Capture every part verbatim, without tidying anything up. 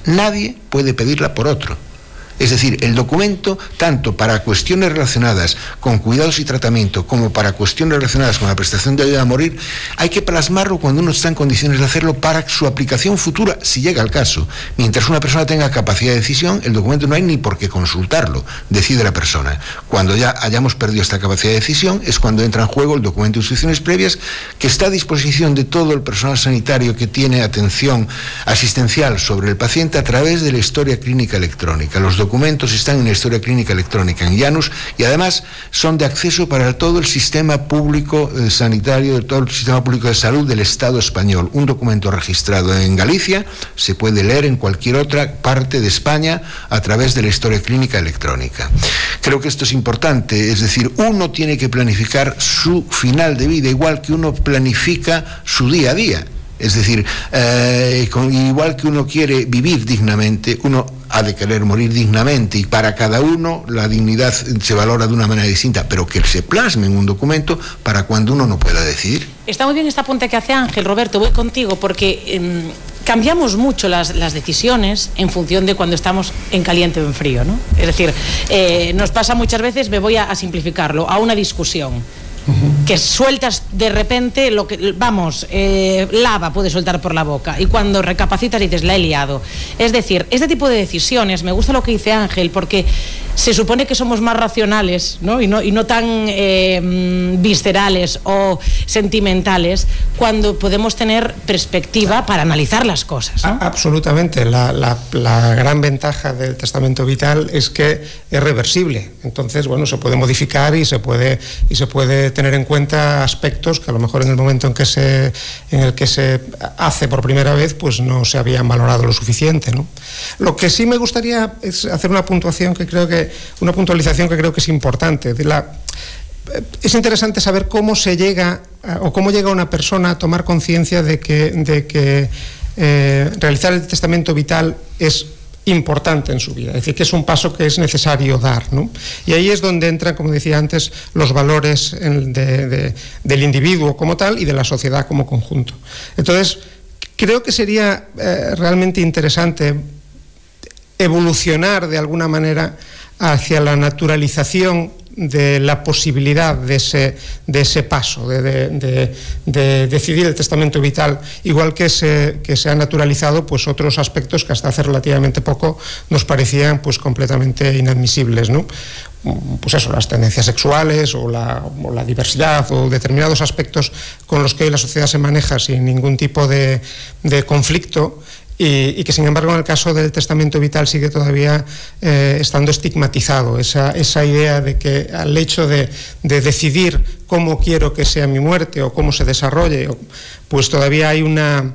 Nadie puede pedirla por otro. Es decir, el documento, tanto para cuestiones relacionadas con cuidados y tratamiento como para cuestiones relacionadas con la prestación de ayuda a morir, hay que plasmarlo cuando uno está en condiciones de hacerlo para su aplicación futura, si llega al caso. Mientras una persona tenga capacidad de decisión, el documento no hay ni por qué consultarlo, decide la persona. Cuando ya hayamos perdido esta capacidad de decisión, es cuando entra en juego el documento de instrucciones previas, que está a disposición de todo el personal sanitario que tiene atención asistencial sobre el paciente a través de la historia clínica electrónica. Los documentos están en la historia clínica electrónica en Janus y además son de acceso para todo el sistema público eh, sanitario, de todo el sistema público de salud del Estado español. Un documento registrado en Galicia se puede leer en cualquier otra parte de España a través de la historia clínica electrónica. Creo que esto es importante, es decir, uno tiene que planificar su final de vida igual que uno planifica su día a día. Es decir, eh, con, igual que uno quiere vivir dignamente, uno ha de querer morir dignamente, y para cada uno la dignidad se valora de una manera distinta, pero que se plasme en un documento para cuando uno no pueda decidir. Está muy bien esta apunte que hace Ángel. Roberto, voy contigo porque eh, cambiamos mucho las, las decisiones en función de cuando estamos en caliente o en frío, ¿no? Es decir, eh, nos pasa muchas veces, me voy a, a simplificarlo, a una discusión. Que sueltas de repente lo que, vamos, eh, lava puedes soltar por la boca, y cuando recapacitas dices, la he liado. Es decir, este tipo de decisiones, me gusta lo que dice Ángel, porque se supone que somos más racionales, ¿no? Y no, y no tan eh, viscerales o sentimentales, cuando podemos tener perspectiva para analizar las cosas, ¿no? Absolutamente. La, la, la gran ventaja del testamento vital es que es reversible. Entonces, bueno, se puede modificar y se puede, y se puede tener en cuenta aspectos que a lo mejor en el momento en que se, en el que se hace por primera vez, pues no se habían valorado lo suficiente, ¿no? Lo que sí me gustaría es hacer una puntuación que creo que, una puntualización que creo que es importante. De la, es interesante saber cómo se llega o cómo llega una persona a tomar conciencia de que, de que eh, realizar el testamento vital es importante en su vida, es decir, que es un paso que es necesario dar, ¿no? Y ahí es donde entran, como decía antes, los valores de, de, del individuo como tal y de la sociedad como conjunto. Entonces, creo que sería eh, realmente interesante evolucionar de alguna manera hacia la naturalización de la posibilidad de ese, de ese paso, de, de, de, de decidir el testamento vital, igual que se, que se han naturalizado pues otros aspectos que hasta hace relativamente poco nos parecían pues completamente inadmisibles, ¿no? Pues eso, las tendencias sexuales o la, o la diversidad o determinados aspectos con los que hoy la sociedad se maneja sin ningún tipo de, de conflicto. Y, y que sin embargo en el caso del testamento vital sigue todavía eh, estando estigmatizado, esa, esa idea de que al hecho de, de decidir cómo quiero que sea mi muerte o cómo se desarrolle, pues todavía hay una...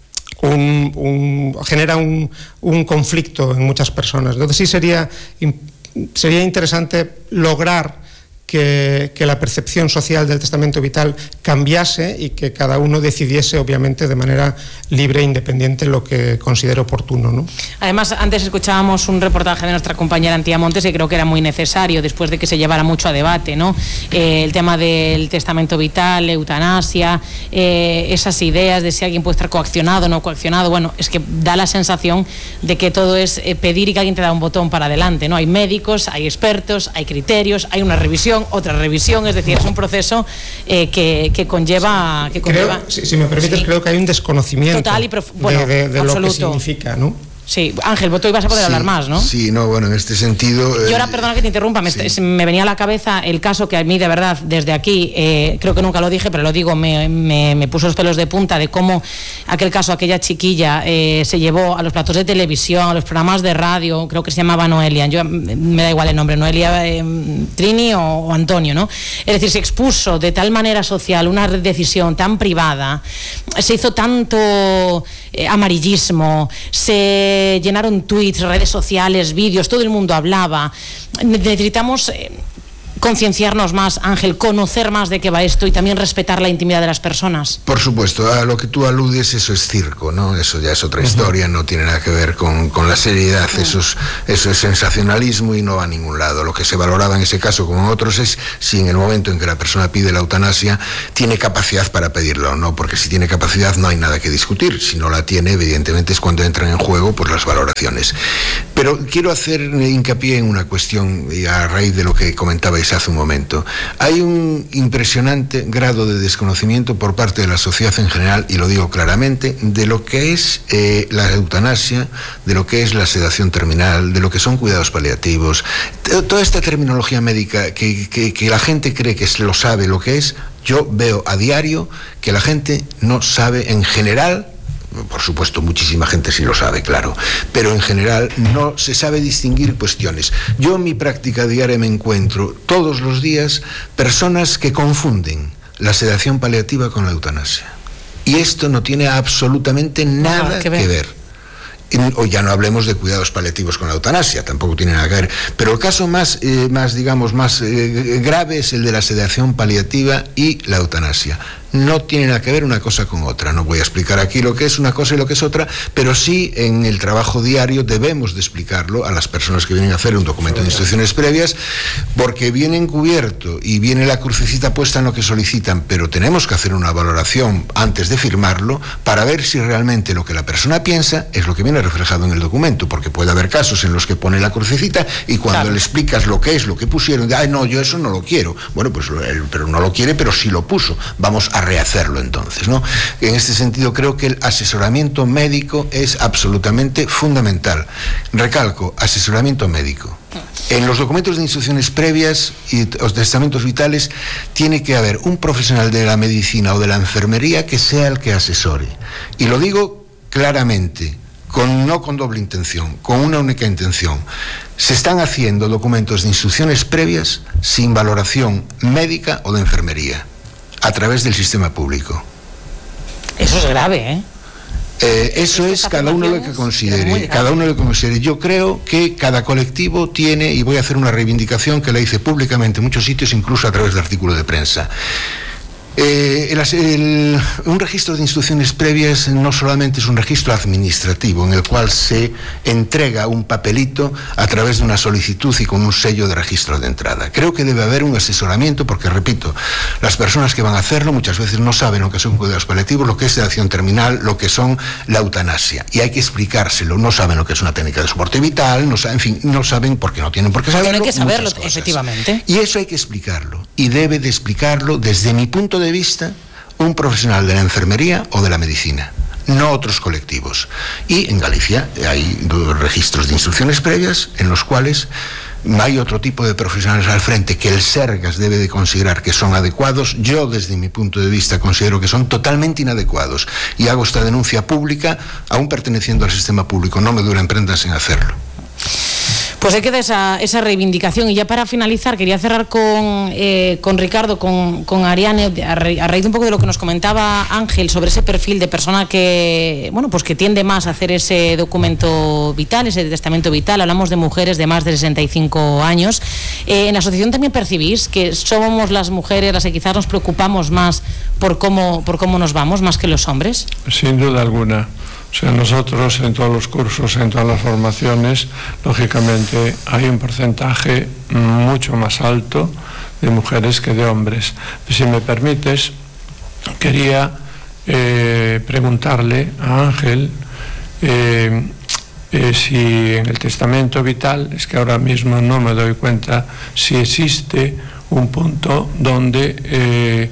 Un, un, genera un, un conflicto en muchas personas. Entonces sí sería, sería interesante lograr Que, que la percepción social del testamento vital cambiase y que cada uno decidiese, obviamente, de manera libre e independiente lo que considere oportuno, ¿no? Además, antes escuchábamos un reportaje de nuestra compañera Antía Montes que creo que era muy necesario después de que se llevara mucho a debate, ¿no? Eh, el tema del testamento vital, eutanasia, eh, esas ideas de si alguien puede estar coaccionado o no coaccionado. Bueno, es que da la sensación de que todo es eh, pedir y que alguien te da un botón para adelante, ¿no? Hay médicos, hay expertos, hay criterios, hay una revisión, otra revisión, es decir, es un proceso eh, que, que conlleva... Que conlleva creo, si, si me permites, sí. Creo que hay un desconocimiento total y prof, bueno, de, de, de lo que significa, ¿no? Sí, Ángel, tú ibas a poder sí, hablar más, ¿no? Sí, no, bueno, en este sentido... Eh, Yo ahora, perdona que te interrumpa, me, sí. me venía a la cabeza el caso que a mí, de verdad, desde aquí, eh, creo que nunca lo dije, pero lo digo, me, me, me puso los pelos de punta de cómo aquel caso, aquella chiquilla, eh, se llevó a los platos de televisión, a los programas de radio, creo que se llamaba Noelia, yo, me da igual el nombre, Noelia, eh, Trini o, o Antonio, ¿no? Es decir, se expuso de tal manera social una decisión tan privada, se hizo tanto eh, amarillismo, se llenaron tweets, redes sociales, vídeos, todo el mundo hablaba. Necesitamos eh, concienciarnos más, Ángel, conocer más de qué va esto y también respetar la intimidad de las personas? Por supuesto, a lo que tú aludes, eso es circo, ¿no? Eso ya es otra uh-huh. historia, no tiene nada que ver con, con la seriedad, uh-huh. eso, es, eso es sensacionalismo y no va a ningún lado. Lo que se valoraba en ese caso, como en otros, es si en el momento en que la persona pide la eutanasia tiene capacidad para pedirla o no, porque si tiene capacidad no hay nada que discutir, si no la tiene, evidentemente es cuando entran en juego pues, las valoraciones. Pero quiero hacer hincapié en una cuestión, y a raíz de lo que comentabais hace un momento. Hay un impresionante grado de desconocimiento por parte de la sociedad en general, y lo digo claramente, de lo que es eh, la eutanasia, de lo que es la sedación terminal, de lo que son cuidados paliativos, toda esta terminología médica que, que, que la gente cree que lo sabe lo que es. Yo veo a diario que la gente no sabe en general. Por supuesto, muchísima gente sí lo sabe, claro, pero en general no se sabe distinguir cuestiones. Yo en mi práctica diaria me encuentro todos los días personas que confunden la sedación paliativa con la eutanasia. Y esto no tiene absolutamente nada que ver. Que ver. O ya no hablemos de cuidados paliativos con la eutanasia, tampoco tiene nada que ver. Pero el caso más, eh, más digamos, más eh, grave es el de la sedación paliativa y la eutanasia. No tiene nada que ver una cosa con otra. No voy a explicar aquí lo que es una cosa y lo que es otra, pero sí en el trabajo diario debemos de explicarlo a las personas que vienen a hacer un documento de instrucciones previas, porque viene encubierto y viene la crucecita puesta en lo que solicitan, pero tenemos que hacer una valoración antes de firmarlo para ver si realmente lo que la persona piensa es lo que viene reflejado en el documento, porque puede haber casos en los que pone la crucecita y cuando claro. le explicas lo que es, lo que pusieron, ay no, yo eso no lo quiero. Bueno, pues pero no lo quiere, pero sí lo puso. Vamos a rehacerlo entonces, ¿no? En este sentido creo que el asesoramiento médico es absolutamente fundamental. Recalco, asesoramiento médico. En los documentos de instrucciones previas y los testamentos vitales tiene que haber un profesional de la medicina o de la enfermería que sea el que asesore. Y lo digo claramente, con, no con doble intención, con una única intención. Se están haciendo documentos de instrucciones previas sin valoración médica o de enfermería, a través del sistema público. Eso es grave, ¿eh? Eh, eso es cada uno lo que considere, cada uno lo que considere. Yo creo que cada colectivo tiene, y voy a hacer una reivindicación que la hice públicamente en muchos sitios, incluso a través de artículos de prensa. Eh, el, el, un registro de instrucciones previas no solamente es un registro administrativo en el cual se entrega un papelito a través de una solicitud y con un sello de registro de entrada. Creo que debe haber un asesoramiento porque, repito, las personas que van a hacerlo muchas veces no saben lo que son cuidados paliativos, lo que es sedación terminal, lo que son la eutanasia, y hay que explicárselo. No saben lo que es una técnica de soporte vital, no saben, en fin, no saben porque no tienen por qué saberlo. Tienen que saberlo, efectivamente. Y eso hay que explicarlo, y debe de explicarlo desde mi punto de de vista un profesional de la enfermería o de la medicina, no otros colectivos. Y en Galicia hay registros de instrucciones previas en los cuales hay otro tipo de profesionales al frente que el Sergas debe de considerar que son adecuados. Yo, desde mi punto de vista, considero que son totalmente inadecuados y hago esta denuncia pública, aún perteneciendo al sistema público. No me duelen prendas en hacerlo. Pues ahí queda esa, esa reivindicación. Y ya para finalizar, quería cerrar con, eh, con Ricardo, con, con Ariane, a, ra a raíz de un poco de lo que nos comentaba Ángel sobre ese perfil de persona que, bueno, pues que tiende más a hacer ese documento vital, ese testamento vital. Hablamos de mujeres de más de sesenta y cinco años. Eh, en la asociación también percibís que somos las mujeres las que quizás nos preocupamos más por cómo, por cómo nos vamos, más que los hombres. Sin duda alguna. O sea, nosotros en todos los cursos, en todas las formaciones, lógicamente hay un porcentaje mucho más alto de mujeres que de hombres. Si me permites, quería eh, preguntarle a Ángel eh, eh, si en el testamento vital, es que ahora mismo no me doy cuenta si existe un punto donde eh,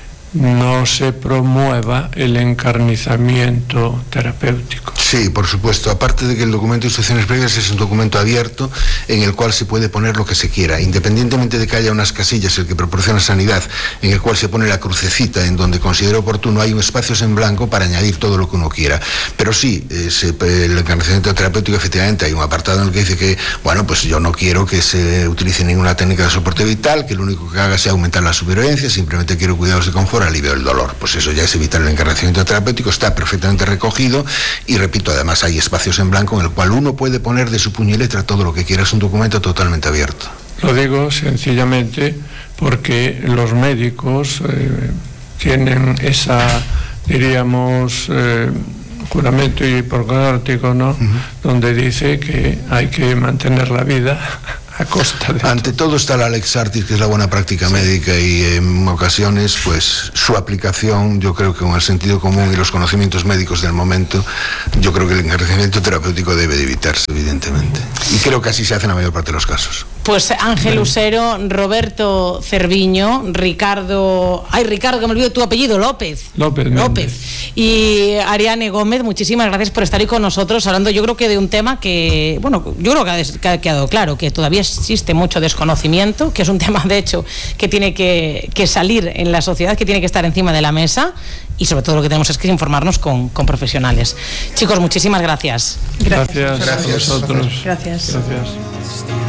no se promueva el encarnizamiento terapéutico. Sí, por supuesto. Aparte de que el documento de instrucciones previas es un documento abierto en el cual se puede poner lo que se quiera, independientemente de que haya unas casillas, el que proporciona sanidad, en el cual se pone la crucecita en donde considera oportuno, hay un espacio en blanco para añadir todo lo que uno quiera. Pero sí, ese, el encarnizamiento terapéutico, efectivamente, hay un apartado en el que dice que, bueno, pues yo no quiero que se utilice ninguna técnica de soporte vital, que lo único que haga sea aumentar la supervivencia, simplemente quiero cuidados de confort, alivio del dolor. Pues eso ya es evitar el encarnizamiento terapéutico, está perfectamente recogido y, repito, además hay espacios en blanco en el cual uno puede poner de su puño y letra todo lo que quiera. Es un documento totalmente abierto. Lo digo sencillamente porque los médicos eh, tienen esa, diríamos, eh, juramento hipocrático, ¿no? Uh-huh. Donde dice que hay que mantener la vida a costa de... Ante todo. todo está la Lex Artis, que es la buena práctica sí. médica, y en ocasiones pues su aplicación, yo creo que con el sentido común y los conocimientos médicos del momento, yo creo que el encarcelamiento terapéutico debe de evitarse, evidentemente, y creo que así se hace en la mayor parte de los casos. Pues Ángel Usero, Roberto Cerviño, Ricardo... Ay, Ricardo, que me olvido tu apellido, López. López. López. Y Ariane Gómez, muchísimas gracias por estar ahí con nosotros, hablando yo creo que de un tema que, bueno, yo creo que ha quedado claro, que todavía existe mucho desconocimiento, que es un tema, de hecho, que tiene que, que salir en la sociedad, que tiene que estar encima de la mesa, y sobre todo lo que tenemos es que informarnos con, con profesionales. Chicos, muchísimas gracias. Gracias. Gracias. Gracias. A vosotros. Gracias. Gracias.